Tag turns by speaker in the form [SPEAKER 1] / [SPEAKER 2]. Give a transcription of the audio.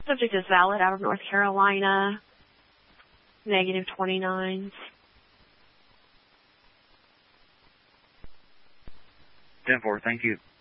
[SPEAKER 1] Subject is valid out of North Carolina. Negative 29.
[SPEAKER 2] 10-4, thank you.